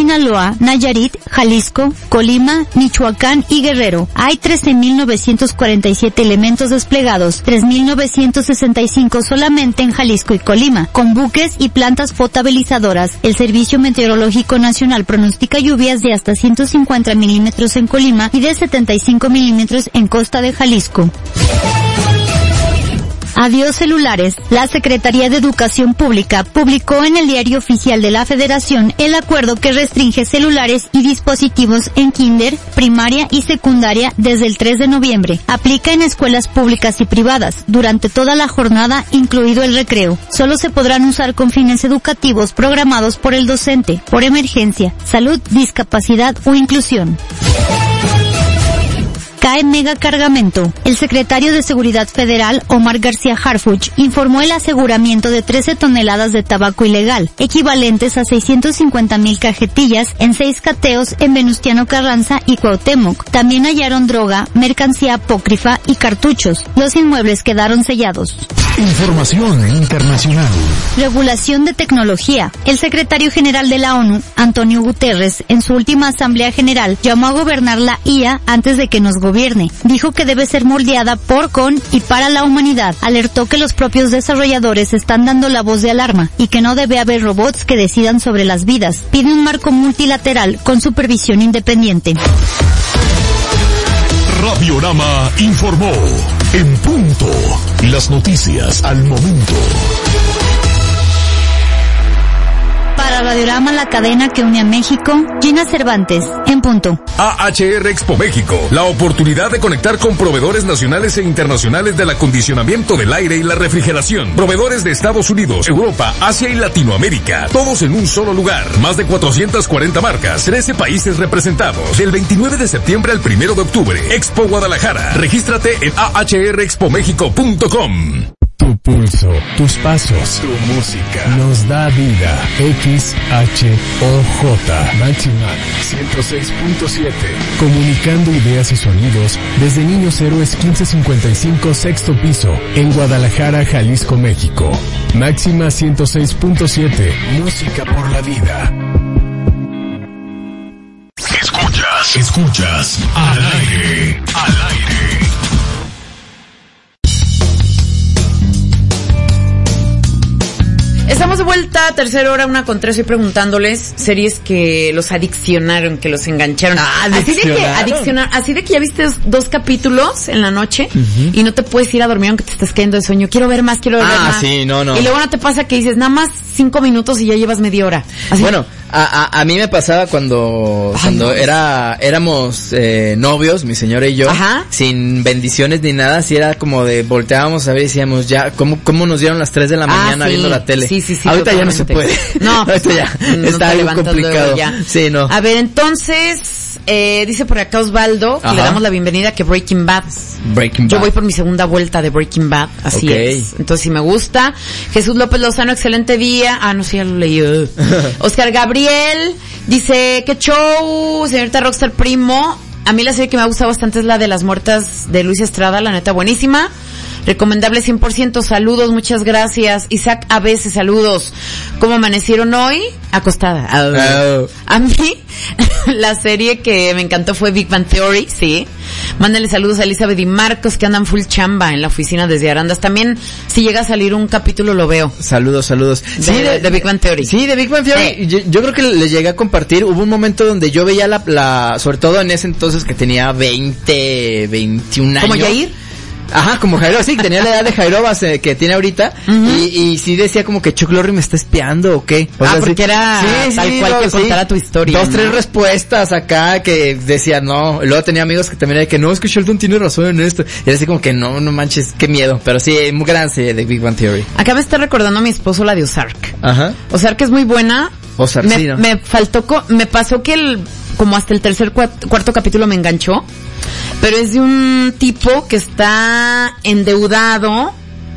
Sinaloa, Nayarit, Jalisco, Colima, Michoacán y Guerrero. Hay 13.947 elementos desplegados, 3.965 solamente en Jalisco y Colima, con buques y plantas potabilizadoras. El Servicio Meteorológico Nacional pronostica lluvias de hasta 150 milímetros en Colima y de 75 milímetros en costa de Jalisco. Adiós celulares. La Secretaría de Educación Pública publicó en el Diario Oficial de la Federación el acuerdo que restringe celulares y dispositivos en kinder, primaria y secundaria desde el 3 de noviembre. Aplica en escuelas públicas y privadas durante toda la jornada, incluido el recreo. Solo se podrán usar con fines educativos programados por el docente, por emergencia, salud, discapacidad o inclusión. Cae megacargamento. El secretario de Seguridad Federal, Omar García Harfuch, informó el aseguramiento de 13 toneladas de tabaco ilegal, equivalentes a 650,000 cajetillas en 6 cateos en Venustiano Carranza y Cuauhtémoc. También hallaron droga, mercancía apócrifa y cartuchos. Los inmuebles quedaron sellados. Información internacional. Regulación de tecnología. El secretario general de la ONU, Antonio Guterres, en su última Asamblea General, llamó a gobernar la IA antes de que nos gobierne. Dijo que debe ser moldeada por, con y para la humanidad. Alertó que los propios desarrolladores están dando la voz de alarma y que no debe haber robots que decidan sobre las vidas. Pide un marco multilateral con supervisión independiente. Radiorama informó en punto. Las noticias al momento. Para Radiorama, la cadena que une a México, Gina Cervantes, en punto. AHR Expo México, la oportunidad de conectar con proveedores nacionales e internacionales del acondicionamiento del aire y la refrigeración. Proveedores de Estados Unidos, Europa, Asia y Latinoamérica, todos en un solo lugar. Más de 440 marcas, 13 países representados. Del 29 de septiembre al 1 de octubre, Expo Guadalajara. Regístrate en ahrexpomexico.com. Tu pulso, tus pasos, tu música nos da vida. XHOJ Máxima 106.7. Comunicando ideas y sonidos desde Niños Héroes 1555 sexto piso en Guadalajara, Jalisco, México. Máxima 106.7. Música por la vida. Escuchas al aire. Estamos de vuelta, tercera hora, 1:03, estoy preguntándoles series que los adiccionaron, que los engancharon. Así de que ya viste 2 capítulos en la noche y no te puedes ir a dormir aunque te estés cayendo de sueño. Quiero ver más. Sí, no. Y luego no te pasa que dices, nada más 5 minutos y ya llevas media hora. Así. Bueno, a mí me pasaba cuando éramos novios, mi señora y yo, sin bendiciones ni nada, así era como de volteábamos a ver y decíamos, ya, ¿cómo nos dieron las 3 de la mañana viendo la tele? Sí, ahorita ya no se puede. No, ahorita ya está algo complicado. Sí, no. A ver, entonces, dice por acá Osvaldo, que le damos la bienvenida, que Breaking Bad. Yo voy por mi segunda vuelta de Breaking Bad, así es. Entonces, si me gusta. Jesús López Lozano, excelente día. No sé, ya lo leí. Oscar Gabriel dice, qué show, señorita Rockstar Primo. A mí la serie que me ha gustado bastante es la de las muertas de Luis Estrada, la neta buenísima. Recomendable 100%, saludos, muchas gracias. Isaac a veces, saludos. ¿Cómo amanecieron hoy? Acostada. A mí, la serie que me encantó fue Big Bang Theory, sí. Mándale saludos a Elizabeth y Marcos, que andan full chamba en la oficina desde Arandas. También, si llega a salir un capítulo, lo veo. Saludos. De Big Bang Theory. Sí, de Big Bang Theory. Yo creo que les llegué a compartir. Hubo un momento donde yo veía sobre todo en ese entonces que tenía 21 años. ¿Como Yair? Ajá, como Jairo, sí, tenía la edad de Jairo que tiene ahorita, y sí decía como que Chuck Lorre me está espiando o qué. O sea, porque era tal cual que contara tu historia. 2-3 respuestas acá que decía no, y luego tenía amigos que también era que no, es que Sheldon tiene razón en esto, y era así como que no manches, qué miedo, pero sí, muy gran serie de Big Bang Theory. Acá me está recordando a mi esposo la de Ozark. Ajá. Ozark es muy buena. Ozark, sí, ¿no? Me pasó que como hasta el tercer, cuarto capítulo me enganchó. Pero es de un tipo que está endeudado,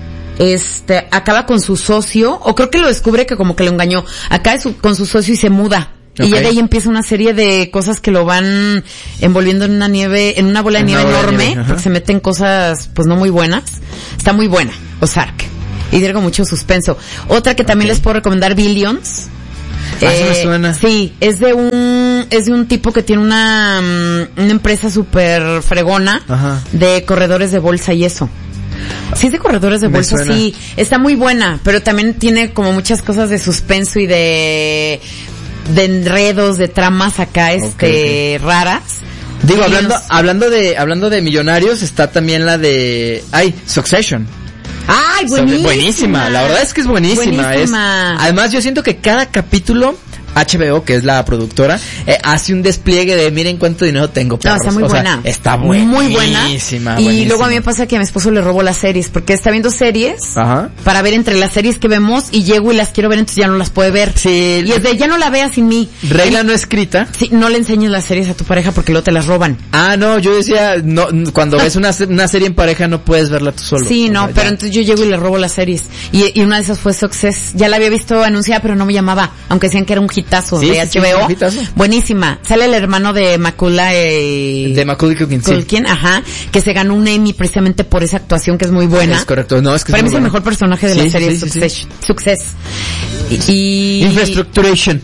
acaba con su socio, o creo que lo descubre que como que lo engañó, acaba con su socio y se muda. Okay. Y ya de ahí empieza una serie de cosas que lo van envolviendo en una bola de nieve enorme, porque se meten cosas pues no muy buenas. Está muy buena, Ozark. Y tiene mucho suspenso. Otra que también les puedo recomendar, Billions. Me suena. Sí, es de un tipo que tiene una empresa súper fregona de corredores de bolsa y eso. Sí, es de corredores de bolsa, sí. Está muy buena, pero también tiene como muchas cosas de suspenso y de enredos, de tramas acá, raras. Digo, hablando de millonarios, está también la de, Succession. ¡Ay, buenísima! La verdad es que es buenísima. Además, yo siento que cada capítulo, HBO, que es la productora, hace un despliegue de miren cuánto dinero tengo. No, está muy buena. Está buena. Muy buena. Y luego a mí me pasa que a mi esposo le robo las series, porque está viendo series para ver entre las series que vemos y llego y las quiero ver, entonces ya no las puede ver. Sí. Y es de, ya no la veas sin mí. Regla no escrita. Sí, no le enseñes las series a tu pareja porque luego te las roban. Ah, no, yo decía, no, cuando ves una serie en pareja no puedes verla tú solo. Sí, no, pero entonces yo llego y le robo las series. Y una de esas fue Success. Ya la había visto anunciada, pero no me llamaba, aunque decían que era un hitazo de HBO. Sí, buenísima. Sale el hermano de Macaulay Culkin, que se ganó un Emmy precisamente por esa actuación que es muy buena. Es correcto. No, es que para mí es el mejor personaje de la serie Success. Y Infrastructuration.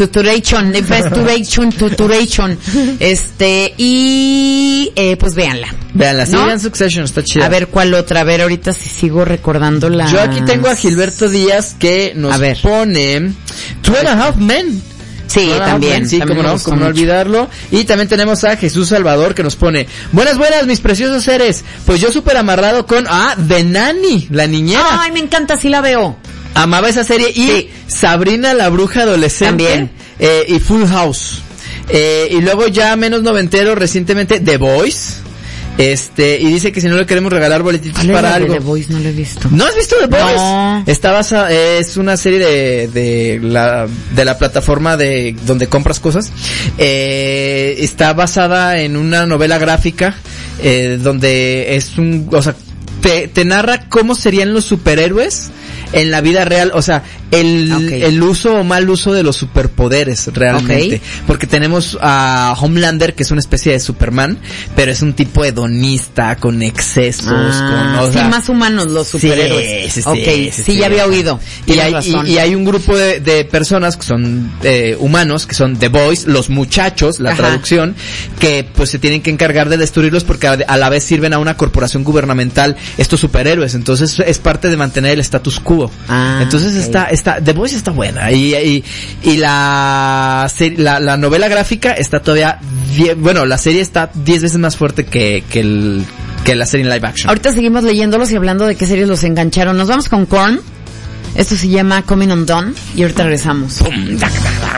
Pues véanla. Véanla, sí, vean Succession, está chida. A ver, ¿cuál otra? A ver, ahorita si sigo recordando la... Yo aquí tengo a Gilberto Díaz que nos pone Two and a Half Men. Sí, también. Sí, también como no olvidarlo. Y también tenemos a Jesús Salvador que nos pone, buenas, mis preciosos seres. Pues yo súper amarrado con, The Nanny, la niñera. Ay, me encanta, sí la veo. Amaba esa serie. Y Sabrina la bruja adolescente. También. Y Full House. Y luego ya menos noventero recientemente, The Boys. Y dice que si no le queremos regalar boletitos para algo. The Boys no lo he visto. ¿No has visto The Boys? No. Está basada, es una serie de la plataforma de donde compras cosas. Está basada en una novela gráfica, donde es te narra cómo serían los superhéroes en la vida real, o sea, el uso o mal uso de los superpoderes realmente, porque tenemos a Homelander, que es una especie de Superman, pero es un tipo hedonista, con excesos, más humanos los superhéroes. Sí, ya había oído. Y hay un grupo de personas que son humanos, que son The Boys, los muchachos, la traducción, que pues se tienen que encargar de destruirlos porque a la vez sirven a una corporación gubernamental estos superhéroes, entonces es parte de mantener el status quo. Entonces The Boys está buena y la novela gráfica está todavía la serie está 10 veces más fuerte que la serie en live action. Ahorita seguimos leyéndolos y hablando de qué series los engancharon. Nos vamos con Korn. Esto se llama Coming Undone y ahorita regresamos.